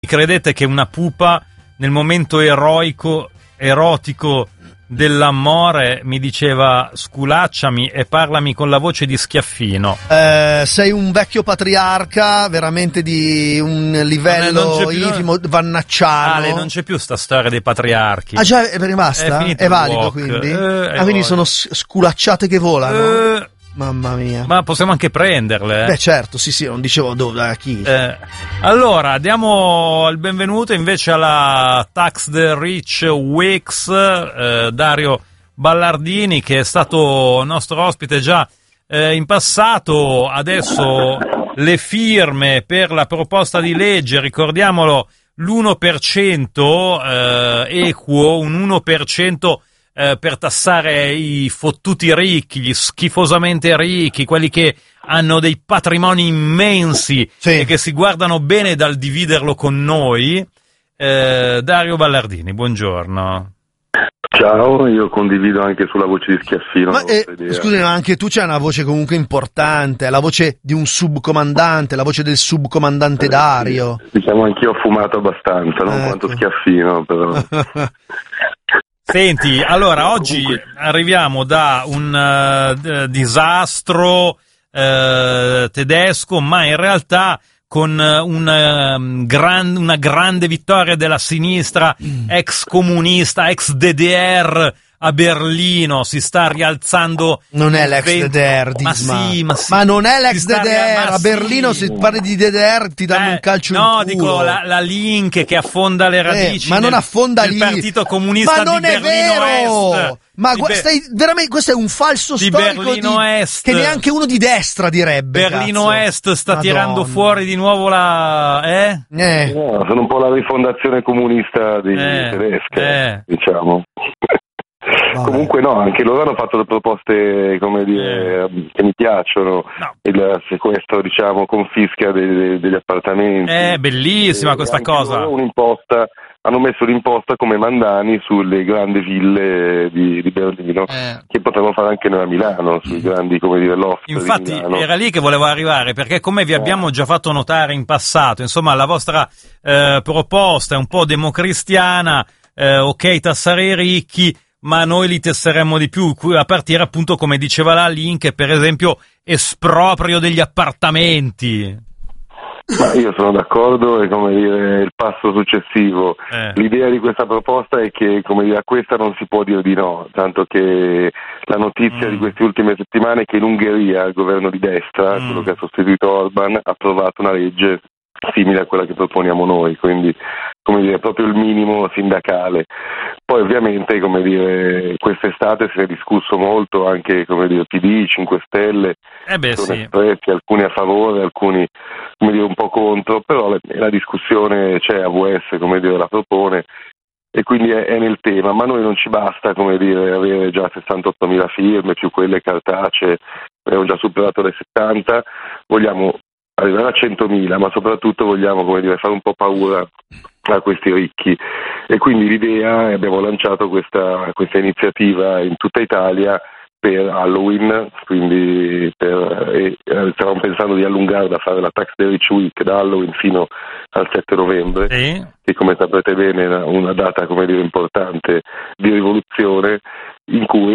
Credete che una pupa nel momento erotico dell'amore mi diceva sculacciami e parlami con la voce di Schiaffino. Sei un vecchio patriarca veramente di un livello infimo, vannacciano. Ale, non c'è più sta storia dei patriarchi. Ah già, è rimasta? È valido quindi? Quindi sono sculacciate che volano? Mamma mia. Ma possiamo anche prenderle. Beh certo, sì, non dicevo dove, a chi. Allora, diamo il benvenuto invece alla Tax the Rich Weeks, Dario Ballardini, che è stato nostro ospite già in passato. Adesso le firme per la proposta di legge, ricordiamolo, l'1% equo, un 1% per tassare i fottuti ricchi, gli schifosamente ricchi, quelli che hanno dei patrimoni immensi e che si guardano bene dal dividerlo con noi. Dario Ballardini, buongiorno. Ciao, io condivido anche sulla voce di Schiaffino. Scusami, ma anche tu c'hai una voce comunque importante, la voce di un subcomandante, la voce del subcomandante Dario. Diciamo, anch'io ho fumato abbastanza, non quanto Schiaffino, però. Senti, allora oggi arriviamo da un disastro tedesco, ma in realtà con una grande vittoria della sinistra ex comunista, ex DDR a Berlino. Si sta rialzando. Non è l'ex DDR, ma non è l'ex DDR. A Berlino se parli di DDR ti danno un calcio in culo. No, dico la Link che affonda le radici. Ma non affonda lì. Il Partito Comunista di Berlino Est. Ma veramente, questo è un falso storico Berlino Est. Che neanche uno di destra direbbe. Berlino cazzo. Est sta tirando fuori di nuovo la. No, sono un po' la rifondazione comunista tedesca, diciamo. Vabbè. Comunque no, anche loro hanno fatto le proposte, come dire, che mi piacciono. No. Il sequestro, diciamo, confisca degli appartamenti. Bellissima questa cosa. Un'imposta, hanno messo l'imposta come mandani sulle grandi ville di Berlino, che potremmo fare anche noi a Milano, sui grandi, come dire, loft. Infatti era lì che volevo arrivare, perché come vi abbiamo già fatto notare in passato, insomma, la vostra proposta è un po' democristiana, ok, tassare i ricchi, ma noi li tesseremmo di più, a partire appunto, come diceva la Link, per esempio esproprio degli appartamenti. Ma io sono d'accordo, e come dire, il passo successivo, l'idea di questa proposta è che, come dire, a questa non si può dire di no, tanto che la notizia di queste ultime settimane è che in Ungheria il governo di destra, quello che ha sostituito Orban, ha approvato una legge simile a quella che proponiamo noi, quindi, come dire, proprio il minimo sindacale. Poi ovviamente, come dire, quest'estate si è discusso molto anche, come dire, PD, 5 Stelle, sono espressi, alcuni a favore, alcuni, come dire, un po' contro, però la discussione c'è, AVS, come dire, la propone, e quindi è nel tema, ma a noi non ci basta, come dire, avere già 68.000 firme, più quelle cartacee, abbiamo già superato le 70, vogliamo arrivare a 100.000, ma soprattutto vogliamo, come dire, fare un po' paura a questi ricchi, e quindi l'idea, abbiamo lanciato questa iniziativa in tutta Italia per Halloween, quindi stavamo pensando di allungarla, fare la Tax the Rich Week da Halloween fino al 7 novembre, che come saprete bene è una data, come dire, importante di rivoluzione, in cui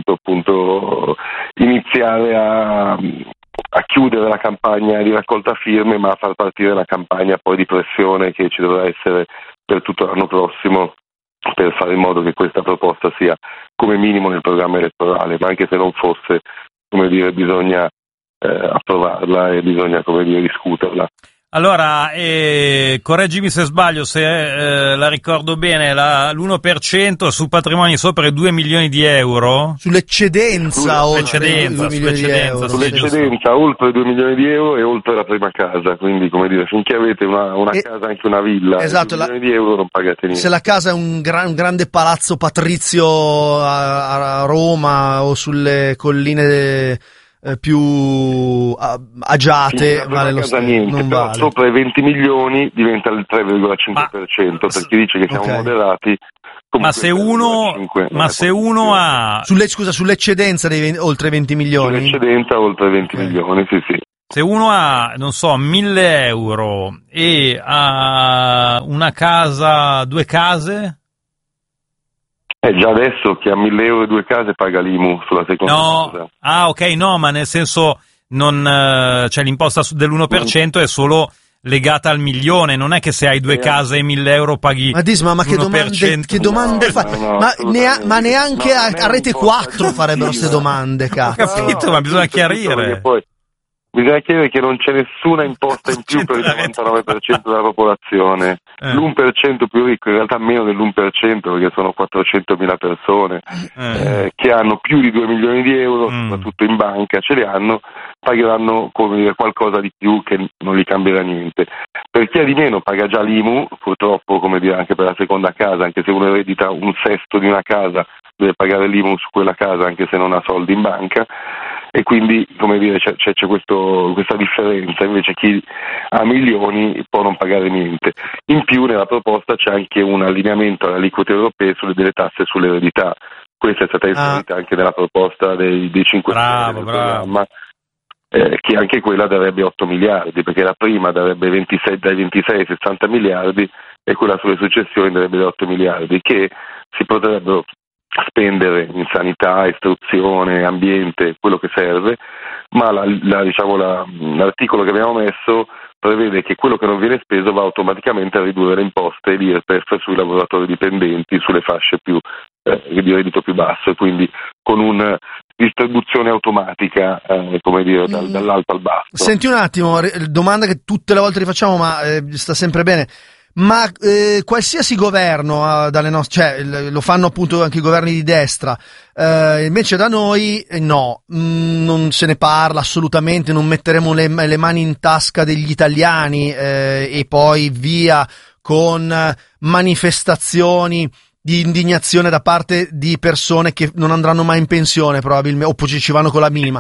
appunto iniziare a chiudere la campagna di raccolta firme, ma a far partire la campagna poi di pressione che ci dovrà essere per tutto l'anno prossimo, per fare in modo che questa proposta sia come minimo nel programma elettorale, ma anche se non fosse, come dire, bisogna approvarla e bisogna, come dire, discuterla. Allora, correggimi se sbaglio, se la ricordo bene, l'1% su patrimoni sopra i 2 milioni di euro? Sull'eccedenza oltre 2 milioni di euro. Sull'eccedenza oltre 2 milioni di euro e oltre la prima casa, quindi, come dire, finché avete una casa, anche una villa, esatto, 2 milioni di euro non pagate niente. Se la casa è un grande palazzo patrizio a Roma o sulle colline più agiate, vale lo stesso, non vale. Sopra i 20 milioni diventa il 3,5%, per chi dice che siamo moderati. Ma se uno ha sull'eccedenza dei oltre 20 milioni? Sull'eccedenza oltre 20 milioni, sì. se uno ha, non so, 1.000 euro e ha una casa, 2 case? Già adesso chi ha 1.000 euro e 2 case paga l'IMU sulla seconda casa. Ah, ok, no, ma nel senso, cioè l'imposta dell'1% è solo legata al milione, non è che se hai 2 case e 1.000 euro paghi. Ma Disma, ma che domande fa? Ma neanche a Rete 4 farebbero queste domande, cazzo. Ho capito, ma bisogna chiarire. Bisogna chiedere che non c'è nessuna imposta in più per il 99% della popolazione. L'1% più ricco, in realtà meno dell'1%, perché sono 400.000 persone che hanno più di 2 milioni di euro, soprattutto in banca, ce li hanno, pagheranno qualcosa di più che non gli cambierà niente. Per chi ha di meno paga già l'IMU, purtroppo, anche per la seconda casa, anche se uno eredita un sesto di una casa, deve pagare l'IMU su quella casa anche se non ha soldi in banca, e quindi c'è questa differenza. Invece chi ha milioni può non pagare niente. In più nella proposta c'è anche un allineamento alle aliquote europee delle tasse sull'eredità. Questa è stata inserita anche nella proposta dei 5 Stelle del programma, che anche quella darebbe 8 miliardi, perché la prima darebbe dai 26 ai 60 miliardi e quella sulle successioni darebbe 8 miliardi, che si potrebbero spendere in sanità, istruzione, ambiente, quello che serve, ma l'articolo che abbiamo messo prevede che quello che non viene speso va automaticamente a ridurre le imposte l'IRPEF sui lavoratori dipendenti, sulle fasce più di reddito più basso, e quindi con una distribuzione automatica dall'alto al basso. Senti un attimo, domanda che tutte le volte rifacciamo, ma sta sempre bene. Ma qualsiasi governo dalle nostre, lo fanno appunto anche i governi di destra, invece da noi no, non se ne parla assolutamente, non metteremo le mani in tasca degli italiani e poi via con manifestazioni di indignazione da parte di persone che non andranno mai in pensione probabilmente, o ci vanno con la minima.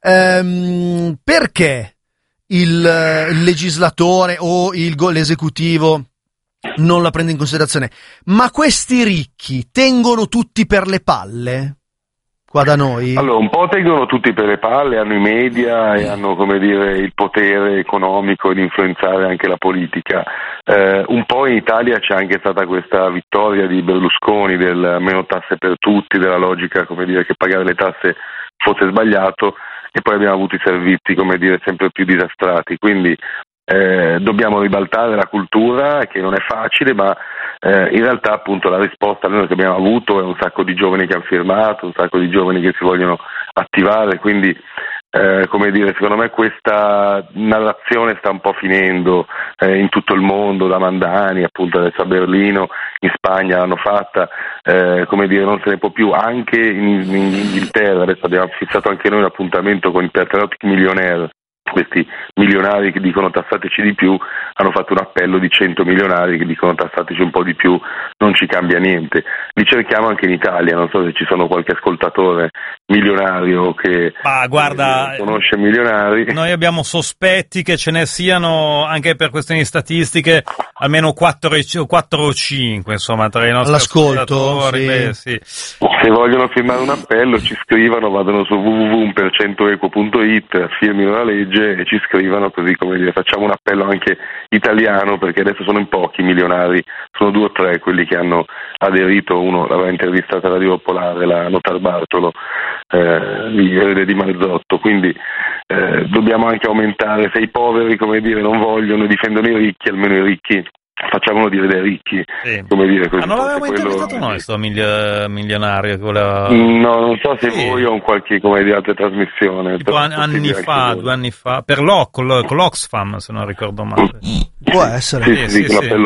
Perché il legislatore o l'esecutivo non la prende in considerazione? Ma questi ricchi tengono tutti per le palle qua da noi? Allora, un po' tengono tutti per le palle, hanno i media e hanno il potere economico di influenzare anche la politica. Un po' in Italia c'è anche stata questa vittoria di Berlusconi del meno tasse per tutti, della logica che pagare le tasse fosse sbagliato, e poi abbiamo avuto i servizi sempre più disastrati, quindi dobbiamo ribaltare la cultura, che non è facile, ma in realtà appunto la risposta che abbiamo avuto è un sacco di giovani che hanno firmato, un sacco di giovani che si vogliono attivare, quindi secondo me questa narrazione sta un po' finendo in tutto il mondo, da Mandani appunto adesso a Berlino, in Spagna l'hanno fatta, non se ne può più, anche in Inghilterra adesso abbiamo fissato anche noi un appuntamento con i Patriotic Millionaire. Questi milionari che dicono tassateci di più hanno fatto un appello di 100 milionari che dicono tassateci un po' di più, non ci cambia niente. Li cerchiamo anche in Italia, non so se ci sono qualche ascoltatore milionario che conosce milionari. Noi abbiamo sospetti che ce ne siano, anche per questioni statistiche, almeno 4 o 5, insomma, tra i nostri ascoltatori. Sì. Se vogliono firmare un appello ci scrivano, vadano su www.1%equo.it, firmino la legge e ci scrivano, così facciamo un appello anche italiano, perché adesso sono in pochi milionari, sono 2 o 3 quelli che hanno aderito. Uno l'aveva intervistata a Radio Popolare, la Notar Bartolo, erede di Marzotto, quindi dobbiamo anche aumentare. Se i poveri non vogliono e difendono i ricchi, almeno i ricchi facciamolo dire dai ricchi, sì. Così, non l'avevamo intervistato noi sto milionario che voleva... No, non so se voi o in qualche altra trasmissione, tipo anni fa, 2 anni fa, per l'Oxfam, se non ricordo male. Può essere. Sì.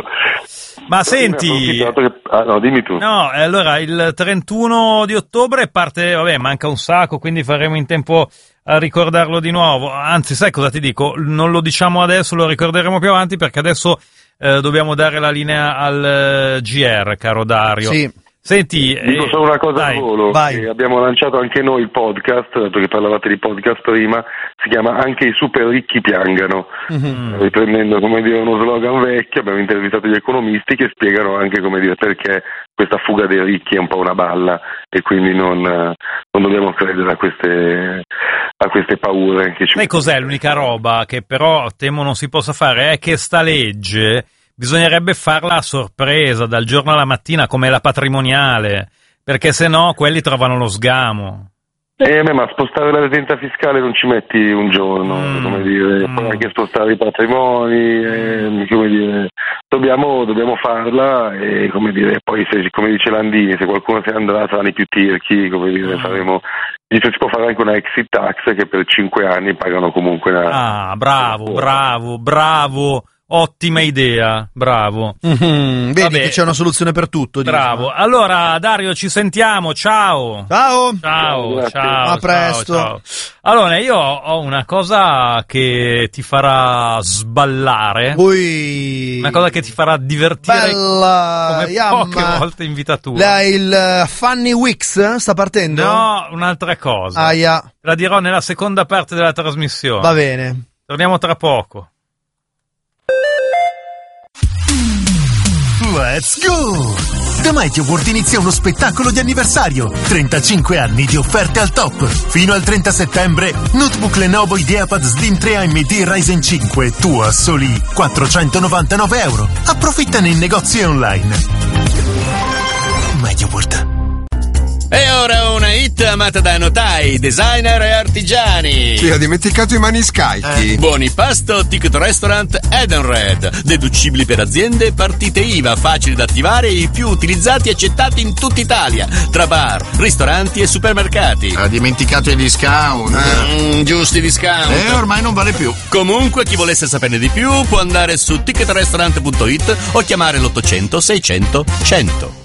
Ma senti, no, dimmi tu. No, allora il 31 di ottobre parte, manca un sacco, quindi faremo in tempo a ricordarlo di nuovo. Anzi, sai cosa ti dico? Non lo diciamo adesso, lo ricorderemo più avanti, perché adesso dobbiamo dare la linea al GR, caro Dario. Sì. Senti, dico solo una cosa al volo, abbiamo lanciato anche noi il podcast, dato che parlavate di podcast prima, si chiama Anche i super ricchi piangano, riprendendo uno slogan vecchio. Abbiamo intervistato gli economisti che spiegano anche perché questa fuga dei ricchi è un po' una balla e quindi non dobbiamo credere a queste paure. Sai cos'è l'unica roba che però temo non si possa fare? È che sta legge bisognerebbe farla a sorpresa, dal giorno alla mattina, come la patrimoniale, perché se no quelli trovano lo sgamo. Ma spostare la residenza fiscale non ci metti un giorno, puoi anche spostare i patrimoni, dobbiamo farla e poi come dice Landini, se qualcuno se ne andrà saranno i più tirchi, faremo. Si può fare anche una exit tax che per 5 anni pagano comunque una... bravo. Ottima idea, bravo. Vedi che c'è una soluzione per tutto. Bravo. Allora, Dario, ci sentiamo. Ciao. A presto. Ciao. Allora, io ho una cosa che ti farà sballare. Una cosa che ti farà divertire. Bella, come poche volte in vita tua. Il Funny Wix sta partendo? No, un'altra cosa. La dirò nella seconda parte della trasmissione. Va bene. Torniamo tra poco. Let's go! Da Mighty Award inizia uno spettacolo di anniversario. 35 anni di offerte al top. Fino al 30 settembre, notebook Lenovo IdeaPad Slim 3 AMD Ryzen 5, tu a soli €499. Approfittane in negozi e online. Mighty Award. E ora una hit amata da notai, designer e artigiani. Sì, ho dimenticato i maniscalchi. Buoni pasto, ticket restaurant Edenred. Deducibili per aziende, partite IVA, facili da attivare e i più utilizzati e accettati in tutta Italia. Tra bar, ristoranti e supermercati. Ha dimenticato i discount. Giusti discount. Ormai non vale più. Comunque, chi volesse saperne di più può andare su ticketrestaurant.it o chiamare l'800 600 100.